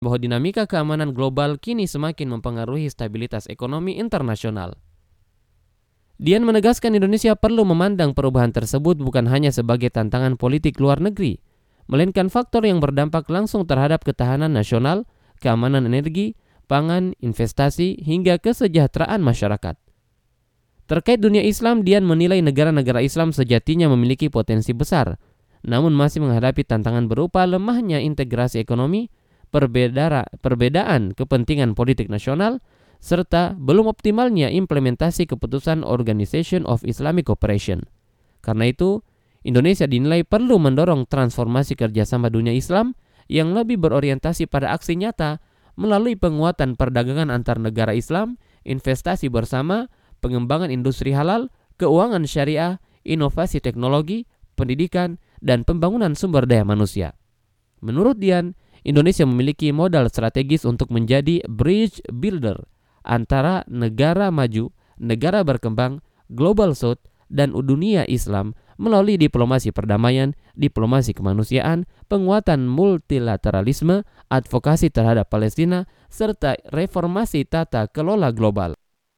bahwa dinamika keamanan global kini semakin mempengaruhi stabilitas ekonomi internasional. Dian menegaskan Indonesia perlu memandang perubahan tersebut bukan hanya sebagai tantangan politik luar negeri, melainkan faktor yang berdampak langsung terhadap ketahanan nasional, keamanan energi, pangan, investasi, hingga kesejahteraan masyarakat. Terkait dunia Islam, Dian menilai negara-negara Islam sejatinya memiliki potensi besar, namun masih menghadapi tantangan berupa lemahnya integrasi ekonomi, perbedaan kepentingan politik nasional, serta belum optimalnya implementasi keputusan Organization of Islamic Cooperation. Karena itu, Indonesia dinilai perlu mendorong transformasi kerjasama dunia Islam yang lebih berorientasi pada aksi nyata melalui penguatan perdagangan antar negara Islam, investasi bersama, pengembangan industri halal, keuangan syariah, inovasi teknologi, pendidikan, dan pembangunan sumber daya manusia. Menurut Dian, Indonesia memiliki modal strategis untuk menjadi bridge builder antara negara maju, negara berkembang, global south, dan dunia Islam melalui diplomasi perdamaian, diplomasi kemanusiaan, penguatan multilateralisme, advokasi terhadap Palestina, serta reformasi tata kelola global.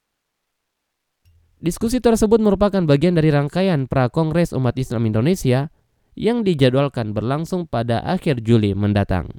Diskusi tersebut merupakan bagian dari rangkaian Prakongres Umat Islam Indonesia yang dijadwalkan berlangsung pada akhir Juli mendatang.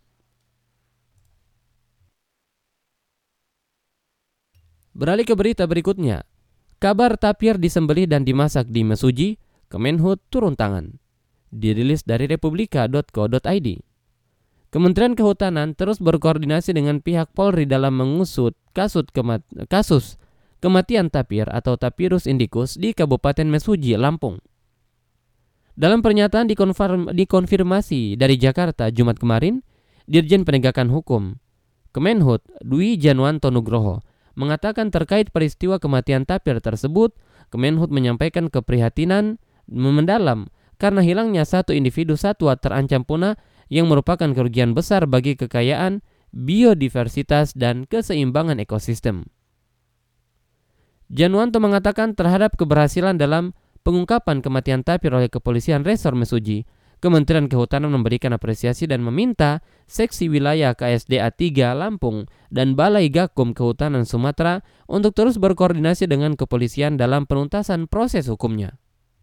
Beralih ke berita berikutnya. Kabar tapir disembelih dan dimasak di Mesuji, Kemenhub turun tangan. Dirilis dari republika.co.id. Kementerian Kehutanan terus berkoordinasi dengan pihak Polri dalam mengusut kasus kematian tapir atau Tapirus indicus di Kabupaten Mesuji, Lampung. Dalam pernyataan dikonfirmasi dari Jakarta Jumat kemarin, Dirjen Penegakan Hukum Kemenhub Dwi Janwanto Nugroho mengatakan terkait peristiwa kematian tapir tersebut, Kemenhub menyampaikan keprihatinan mendalam karena hilangnya satu individu satwa terancam punah yang merupakan kerugian besar bagi kekayaan, biodiversitas, dan keseimbangan ekosistem. Janwanto mengatakan terhadap keberhasilan dalam pengungkapan kematian tapir oleh Kepolisian Resor Mesuji, Kementerian Kehutanan memberikan apresiasi dan meminta Seksi Wilayah KSDA 3 Lampung dan Balai Gakum Kehutanan Sumatera untuk terus berkoordinasi dengan kepolisian dalam penuntasan proses hukumnya.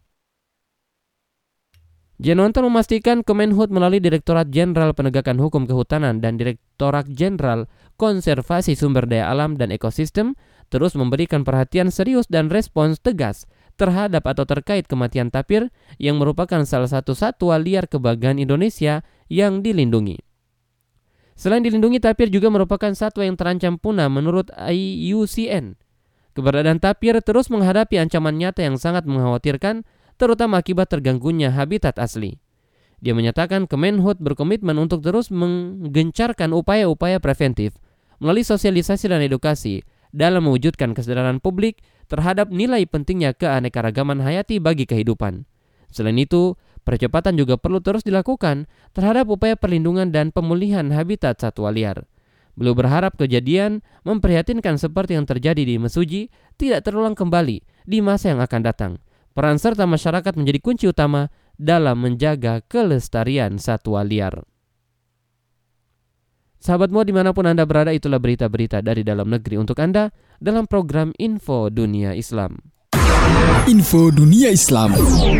Janwanto memastikan Kemenhub melalui Direktorat Jenderal Penegakan Hukum Kehutanan dan Direktorat Jenderal Konservasi Sumber Daya Alam dan Ekosistem terus memberikan perhatian serius dan respons tegas terhadap atau terkait kematian tapir yang merupakan salah satu satwa liar kebanggaan Indonesia yang dilindungi. Selain dilindungi, tapir juga merupakan satwa yang terancam punah menurut IUCN. Keberadaan tapir terus menghadapi ancaman nyata yang sangat mengkhawatirkan, terutama akibat terganggunya habitat asli. Dia menyatakan Kemenhub berkomitmen untuk terus menggencarkan upaya-upaya preventif melalui sosialisasi dan edukasi dalam mewujudkan kesadaran publik terhadap nilai pentingnya keanekaragaman hayati bagi kehidupan. Selain itu, percepatan juga perlu terus dilakukan terhadap upaya perlindungan dan pemulihan habitat satwa liar. Beliau berharap kejadian memprihatinkan seperti yang terjadi di Mesuji tidak terulang kembali di masa yang akan datang. Peran serta masyarakat menjadi kunci utama dalam menjaga kelestarian satwa liar. Sahabatmu dimanapun Anda berada, itulah berita-berita dari dalam negeri untuk Anda dalam program Info Dunia Islam. Info Dunia Islam.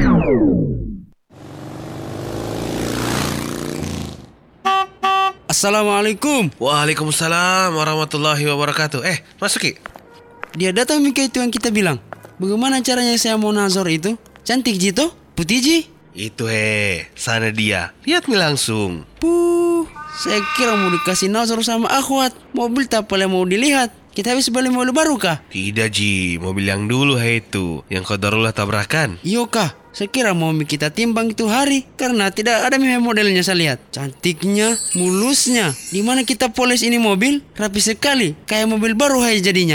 Assalamualaikum. Waalaikumsalam warahmatullahi wabarakatuh. Masuki. Dia datang Mika itu yang kita bilang. Bagaimana caranya saya mau nazar itu? Cantik Jito? Putih Ji? Itu sana dia. Lihat nih langsung. Saya kira mau dikasih nazar sama akhwat. Mobil tak boleh mau dilihat. Kita habis beli mobil baru kah? Tidak Ji, mobil yang dulu itu, yang qadarullah tabrakan. Iyo kah? Saya kira mau kita timbang itu hari, karena tidak ada modelnya saya lihat. Cantiknya, mulusnya. Dimana kita polis ini mobil? Rapi sekali, kayak mobil baru jadinya.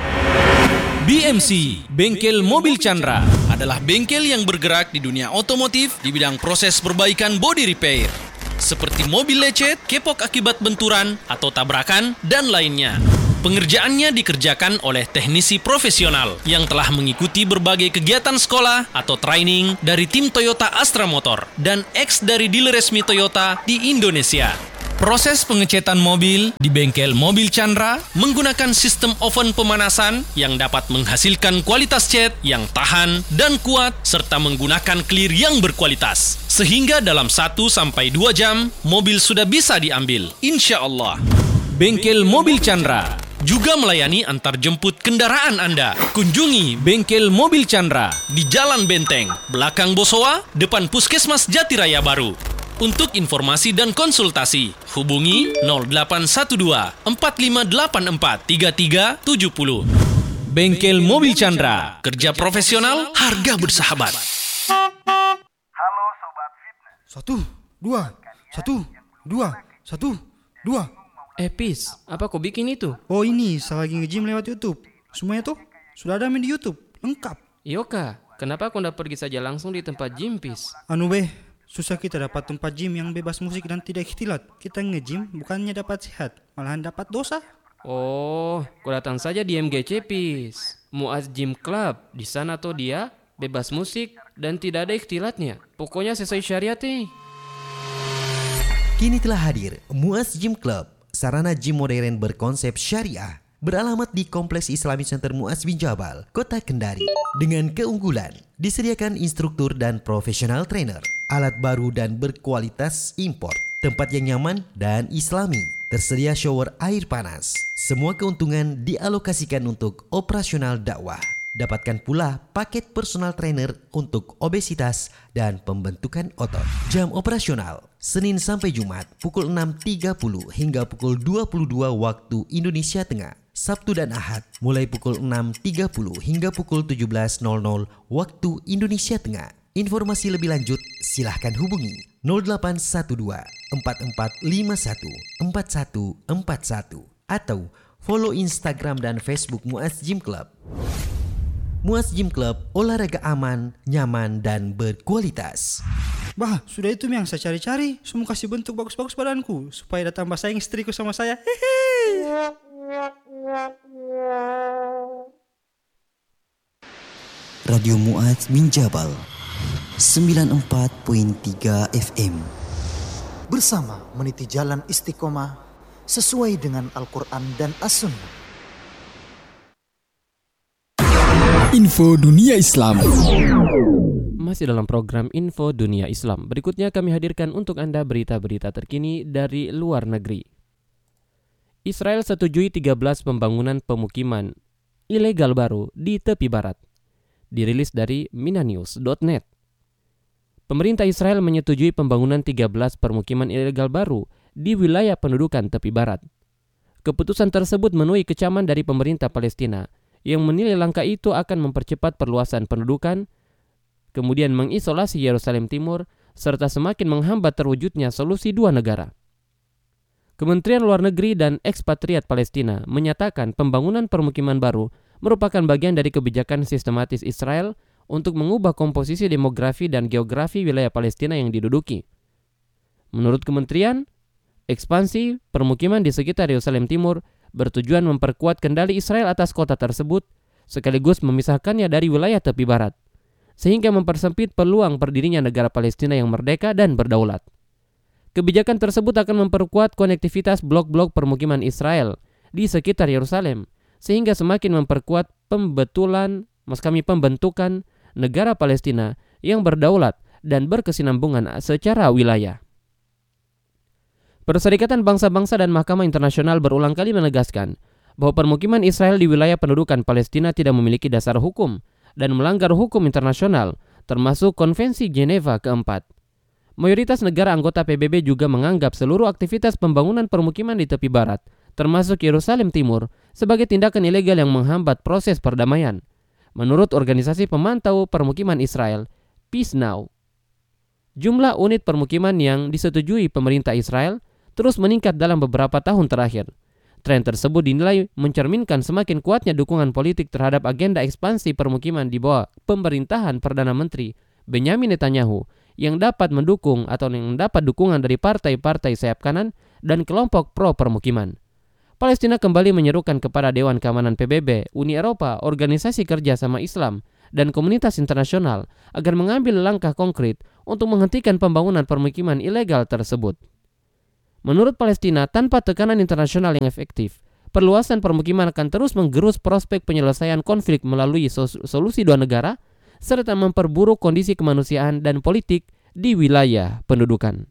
BMC, Bengkel Mobil Chandra, adalah bengkel yang bergerak di dunia otomotif di bidang proses perbaikan body repair. Seperti mobil lecet, kepok akibat benturan atau tabrakan, dan lainnya. Pengerjaannya dikerjakan oleh teknisi profesional yang telah mengikuti berbagai kegiatan sekolah atau training dari tim Toyota Astra Motor dan ex dari dealer resmi Toyota di Indonesia. Proses pengecetan mobil di bengkel Mobil Chandra menggunakan sistem oven pemanasan yang dapat menghasilkan kualitas cat yang tahan dan kuat serta menggunakan clear yang berkualitas. Sehingga dalam 1-2 jam, mobil sudah bisa diambil. Insya Allah. Bengkel Mobil Chandra juga melayani antar jemput kendaraan Anda. Kunjungi Bengkel Mobil Chandra di Jalan Benteng, belakang Bosowa, depan Puskesmas Jatiraya Baru. Untuk informasi dan konsultasi, hubungi 0812 4584 3370. Bengkel Mobil Chandra, kerja profesional, harga bersahabat. Satu, dua, satu, dua, satu, dua. Pis, apa kau bikin itu? Oh ini, saya lagi nge-gym lewat YouTube. Semuanya tuh sudah ada di YouTube, lengkap. Yoka, kenapa kau ndak pergi saja langsung di tempat gym, Pis? Susah kita dapat tempat gym yang bebas musik dan tidak ikhtilat. Kita nge-gym bukannya dapat sehat, malahan dapat dosa. Oh, kau datang saja di MGC, Pis. Muaz Gym Club, di sana tuh dia bebas musik dan tidak ada ikhtilatnya. Pokoknya sesuai syariat nih. Kini telah hadir Muaz Gym Club, sarana gym modern berkonsep syariah. Beralamat di Kompleks Islamic Center Muaz bin Jabal, Kota Kendari. Dengan keunggulan, disediakan instruktur dan profesional trainer, alat baru dan berkualitas impor, tempat yang nyaman dan islami, tersedia shower air panas. Semua keuntungan dialokasikan untuk operasional dakwah. Dapatkan pula paket personal trainer untuk obesitas dan pembentukan otot. Jam operasional Senin sampai Jumat pukul 6.30 hingga pukul 22 waktu Indonesia Tengah. Sabtu dan Ahad mulai pukul 6.30 hingga pukul 17.00 waktu Indonesia Tengah. Informasi lebih lanjut silahkan hubungi 0812 4451 4141 atau follow Instagram dan Facebook Muaz Gym Club. Muaz Gym Club, olahraga aman, nyaman, dan berkualitas. Bah, sudah itu yang saya cari-cari. Semua kasih bentuk bagus-bagus badanku supaya datang sayang istriku sama saya. Hehe. Radio Muaz bin Jabal 94.3 FM. Bersama meniti jalan istiqomah sesuai dengan Al-Quran dan As-Sunnah. Info Dunia Islam. Masih dalam program Info Dunia Islam. Berikutnya kami hadirkan untuk Anda berita-berita terkini dari luar negeri. Israel setujui 13 pembangunan pemukiman ilegal baru di tepi barat. Dirilis dari minanews.net. Pemerintah Israel menyetujui pembangunan 13 permukiman ilegal baru di wilayah pendudukan tepi barat. Keputusan tersebut menuai kecaman dari pemerintah Palestina yang menilai langkah itu akan mempercepat perluasan pendudukan, kemudian mengisolasi Yerusalem Timur, serta semakin menghambat terwujudnya solusi dua negara. Kementerian Luar Negeri dan Ekspatriat Palestina menyatakan pembangunan permukiman baru merupakan bagian dari kebijakan sistematis Israel untuk mengubah komposisi demografi dan geografi wilayah Palestina yang diduduki. Menurut kementerian, ekspansi permukiman di sekitar Yerusalem Timur bertujuan memperkuat kendali Israel atas kota tersebut, sekaligus memisahkannya dari wilayah tepi barat, sehingga mempersempit peluang berdirinya negara Palestina yang merdeka dan berdaulat. Kebijakan tersebut akan memperkuat konektivitas blok-blok permukiman Israel di sekitar Yerusalem, sehingga semakin memperkuat pembentukan negara Palestina yang berdaulat dan berkesinambungan secara wilayah. Perserikatan Bangsa-Bangsa dan Mahkamah Internasional berulang kali menegaskan bahwa permukiman Israel di wilayah pendudukan Palestina tidak memiliki dasar hukum dan melanggar hukum internasional, termasuk Konvensi Geneva keempat. Mayoritas negara anggota PBB juga menganggap seluruh aktivitas pembangunan permukiman di tepi barat, termasuk Yerusalem Timur, sebagai tindakan ilegal yang menghambat proses perdamaian. Menurut organisasi pemantau permukiman Israel, Peace Now, jumlah unit permukiman yang disetujui pemerintah Israel terus meningkat dalam beberapa tahun terakhir. Tren tersebut dinilai mencerminkan semakin kuatnya dukungan politik terhadap agenda ekspansi permukiman di bawah pemerintahan Perdana Menteri Benyamin Netanyahu yang dapat mendukung atau yang mendapat dukungan dari partai-partai sayap kanan dan kelompok pro permukiman. Palestina kembali menyerukan kepada Dewan Keamanan PBB, Uni Eropa, Organisasi Kerja Sama Islam, dan komunitas internasional agar mengambil langkah konkret untuk menghentikan pembangunan permukiman ilegal tersebut. Menurut Palestina, tanpa tekanan internasional yang efektif, perluasan permukiman akan terus menggerus prospek penyelesaian konflik melalui solusi dua negara, serta memperburuk kondisi kemanusiaan dan politik di wilayah pendudukan.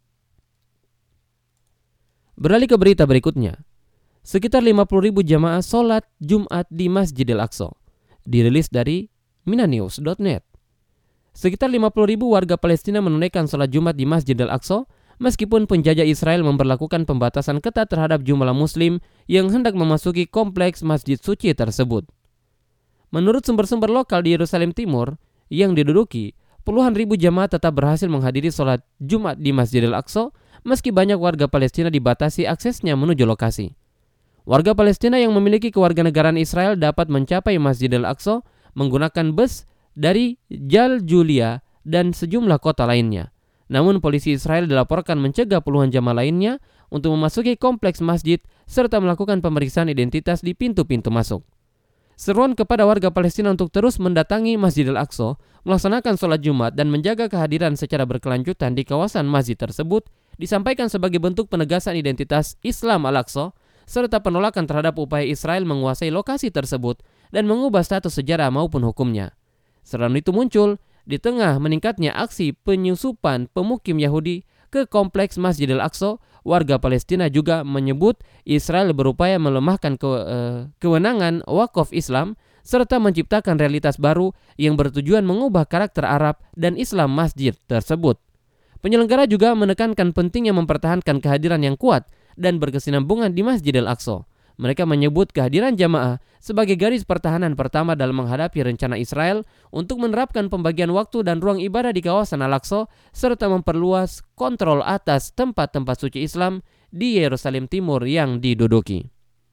Beralih ke berita berikutnya. Sekitar 50.000 jamaah sholat Jumat di Masjidil Aqsa. Dirilis dari minanews.net. Sekitar 50.000 warga Palestina menunaikan sholat Jumat di Masjidil Aqsa meskipun penjajah Israel memberlakukan pembatasan ketat terhadap jumlah muslim yang hendak memasuki kompleks masjid suci tersebut. Menurut sumber-sumber lokal di Yerusalem Timur yang diduduki, puluhan ribu jamaah tetap berhasil menghadiri sholat Jumat di Masjidil Aqsa meski banyak warga Palestina dibatasi aksesnya menuju lokasi. Warga Palestina yang memiliki kewarganegaraan Israel dapat mencapai Masjidil Aqsa menggunakan bus dari Jaljulia dan sejumlah kota lainnya. Namun polisi Israel dilaporkan mencegah puluhan jamaah lainnya untuk memasuki kompleks masjid serta melakukan pemeriksaan identitas di pintu-pintu masuk. Seruan kepada warga Palestina untuk terus mendatangi Masjidil Aqsa, melaksanakan sholat Jumat dan menjaga kehadiran secara berkelanjutan di kawasan masjid tersebut disampaikan sebagai bentuk penegasan identitas Islam Al-Aqsa serta penolakan terhadap upaya Israel menguasai lokasi tersebut dan mengubah status sejarah maupun hukumnya. Seruan itu muncul di tengah meningkatnya aksi penyusupan pemukim Yahudi ke kompleks Masjidil Aqsa. Warga Palestina juga menyebut Israel berupaya melemahkan kewenangan wakaf Islam serta menciptakan realitas baru yang bertujuan mengubah karakter Arab dan Islam masjid tersebut. Penyelenggara juga menekankan pentingnya mempertahankan kehadiran yang kuat dan berkesinambungan di Masjidil Aqsa. Mereka menyebut kehadiran jamaah sebagai garis pertahanan pertama dalam menghadapi rencana Israel untuk menerapkan pembagian waktu dan ruang ibadah di kawasan Al-Aqsa serta memperluas kontrol atas tempat-tempat suci Islam di Yerusalem Timur yang diduduki.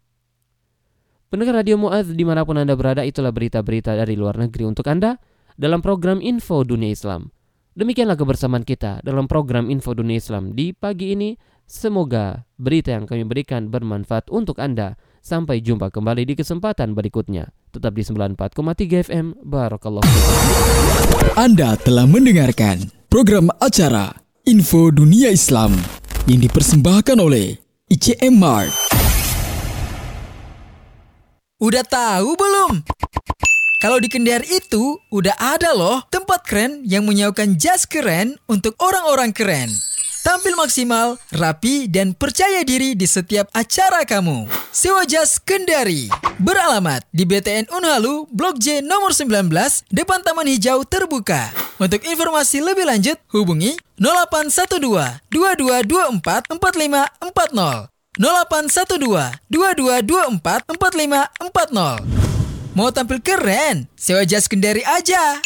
Pendengar Radio Mu'adz dimanapun Anda berada, itulah berita-berita dari luar negeri untuk Anda dalam program Info Dunia Islam. Demikianlah kebersamaan kita dalam program Info Dunia Islam di pagi ini. Semoga berita yang kami berikan bermanfaat untuk Anda. Sampai jumpa kembali di kesempatan berikutnya. Tetap di 94,3 FM. Barakallahu. Anda telah mendengarkan program acara Info Dunia Islam yang dipersembahkan oleh ICM Mart. Udah tahu belum? Kalau di Kendari itu udah ada loh tempat keren yang menyewakan jas keren untuk orang-orang keren. Tampil maksimal, rapi, dan percaya diri di setiap acara kamu. Sewa jas Kendari. Beralamat di BTN Unhalu, Blok J nomor 19, depan Taman Hijau Terbuka. Untuk informasi lebih lanjut, hubungi 0812 2224 4540. 0812 2224 4540. Mau tampil keren? Sewa jas Kendari aja.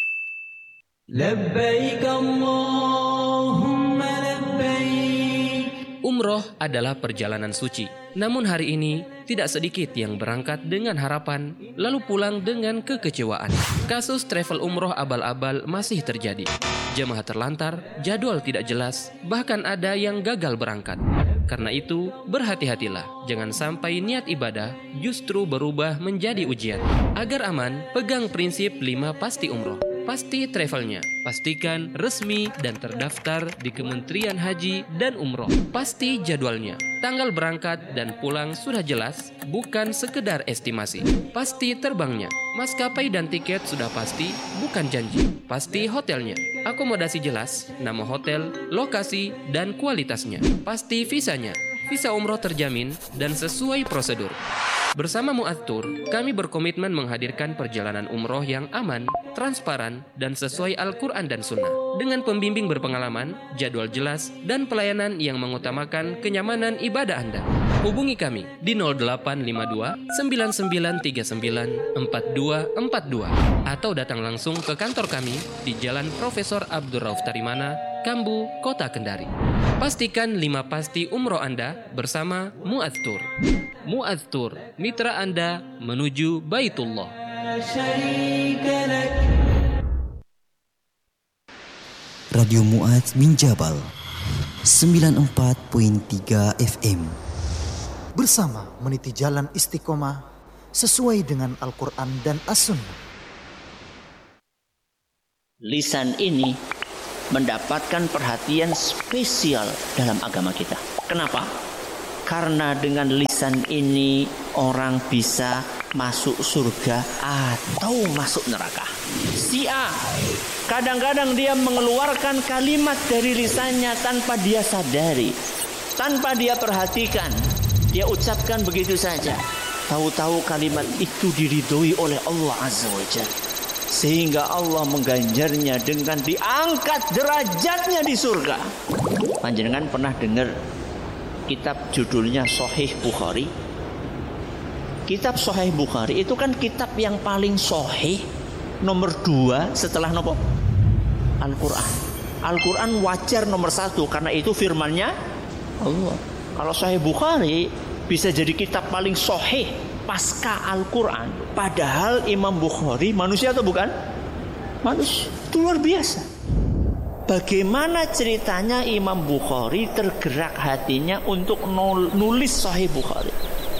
Labbaik Allahumma labbaik. Umroh adalah perjalanan suci. Namun hari ini tidak sedikit yang berangkat dengan harapan lalu pulang dengan kekecewaan. Kasus travel umroh abal-abal masih terjadi. Jemaah terlantar, jadwal tidak jelas, bahkan ada yang gagal berangkat. Karena itu, berhati-hatilah. Jangan sampai niat ibadah justru berubah menjadi ujian. Agar aman, pegang prinsip 5 pasti umroh. Pasti travelnya, pastikan resmi dan terdaftar di Kementerian Haji dan Umroh. Pasti jadwalnya, tanggal berangkat dan pulang sudah jelas, bukan sekedar estimasi. Pasti terbangnya, maskapai dan tiket sudah pasti, bukan janji. Pasti hotelnya, akomodasi jelas, nama hotel, lokasi, dan kualitasnya. Pasti visanya, visa umroh terjamin dan sesuai prosedur. Bersama Mu'adz Tour, kami berkomitmen menghadirkan perjalanan umroh yang aman, transparan, dan sesuai Al-Quran dan Sunnah. Dengan pembimbing berpengalaman, jadwal jelas, dan pelayanan yang mengutamakan kenyamanan ibadah Anda. Hubungi kami di 0852 9939 4242 atau datang langsung ke kantor kami di Jalan Profesor Abdul Rauf Tarimana, Kambu, Kota Kendari. Pastikan 5 pasti umroh Anda bersama Mu'adz Tour. Mu'adz Tour, mitra Anda menuju Baitullah. Radio Mu'adz bin Jabal 94.3 FM. Bersama meniti jalan istiqomah sesuai dengan Al-Quran dan As-Sunnah. Lisan ini mendapatkan perhatian spesial dalam agama kita. Kenapa? Karena dengan lisan ini orang bisa masuk surga atau masuk neraka. Si A kadang-kadang dia mengeluarkan kalimat dari lisannya tanpa dia sadari, tanpa dia perhatikan. Dia ucapkan begitu saja. Tahu-tahu kalimat itu diridhoi oleh Allah Azza wa Jalla, sehingga Allah mengganjarnya dengan diangkat derajatnya di surga. Panjenengan pernah dengar kitab judulnya Sahih Bukhari? Kitab Sahih Bukhari itu kan kitab yang paling sahih, nomor 2 setelah nopo? Al-Quran. Al-Quran wajar nomor 1 karena itu firmannya Allah. Kalau Sahih Bukhari bisa jadi kitab paling sahih pasca Al-Quran. Padahal Imam Bukhari manusia atau bukan? Manusia. Itu luar biasa. Bagaimana ceritanya Imam Bukhari tergerak hatinya untuk nulis Sahih Bukhari?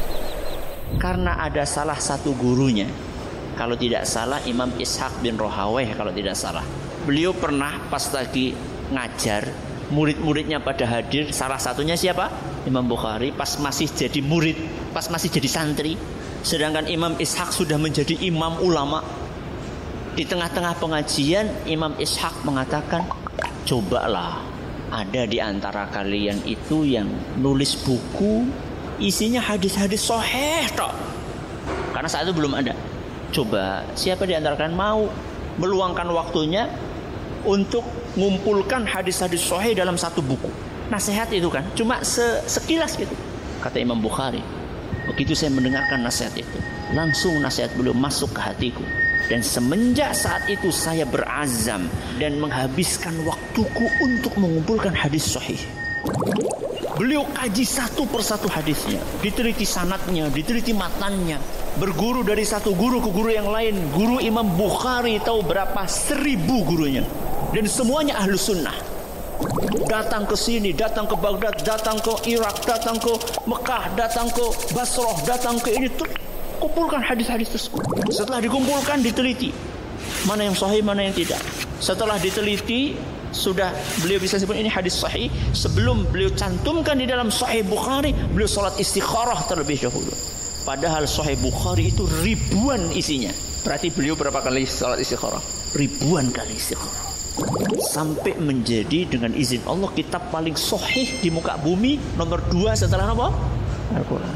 Karena ada salah satu gurunya. Kalau tidak salah Imam Ishaq bin Rahawayh kalau tidak salah. Beliau pernah pas lagi ngajar, murid-muridnya pada hadir. Salah satunya siapa? Imam Bukhari pas masih jadi murid, pas masih jadi santri. Sedangkan Imam Ishaq sudah menjadi imam ulama. Di tengah-tengah pengajian Imam Ishaq mengatakan, cobalah ada di antara kalian itu yang nulis buku isinya hadis-hadis sahih tok. Karena saat itu belum ada. Coba siapa di antara kalian mau meluangkan waktunya untuk mengumpulkan hadis-hadis sahih dalam satu buku. Nasihat itu kan cuma sekilas gitu. Kata Imam Bukhari, begitu saya mendengarkan nasihat itu, langsung nasihat beliau masuk ke hatiku. Dan semenjak saat itu saya berazam dan menghabiskan waktuku untuk mengumpulkan hadis sahih. Beliau kaji satu persatu hadisnya, diteliti sanadnya, diteliti matnannya, berguru dari satu guru ke guru yang lain. Guru Imam Bukhari tahu berapa 1000 gurunya, dan semuanya ahlu sunnah. Datang ke sini, datang ke Baghdad, datang ke Irak, datang ke Mekah, datang ke Basrah, datang ke ini tuh, kumpulkan hadis-hadis tersebut. Setelah dikumpulkan, diteliti mana yang sahih, mana yang tidak. Setelah diteliti, sudah beliau bisa sebut ini hadis sahih. Sebelum beliau cantumkan di dalam Sahih Bukhari, beliau salat istikharah terlebih dahulu. Padahal Sahih Bukhari itu ribuan isinya. Berarti beliau berapa kali salat istikharah? Ribuan kali istikharah. Sampai menjadi dengan izin Allah kitab paling sahih di muka bumi, nomor 2 setelah apa? Al-Quran.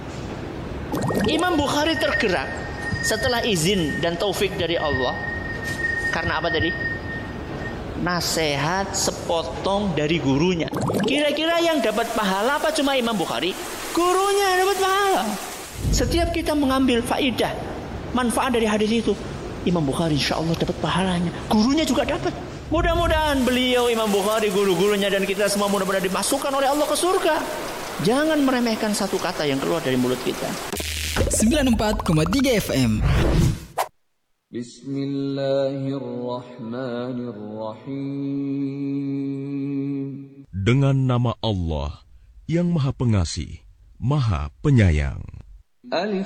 Imam Bukhari tergerak setelah izin dan taufik dari Allah. Karena apa tadi? Nasihat sepotong dari gurunya. Kira-kira yang dapat pahala apa cuma Imam Bukhari? Gurunya dapat pahala. Setiap kita mengambil faidah, manfaat dari hadis itu, Imam Bukhari insya Allah dapat pahalanya. Gurunya juga dapat. Mudah-mudahan beliau Imam Bukhari, guru-gurunya dan kita semua mudah-mudahan dimasukkan oleh Allah ke surga. Jangan meremehkan satu kata yang keluar dari mulut kita. 94,3 FM. Bismillahirrahmanirrahim. Dengan nama Allah yang Maha Pengasih, Maha Penyayang. Alif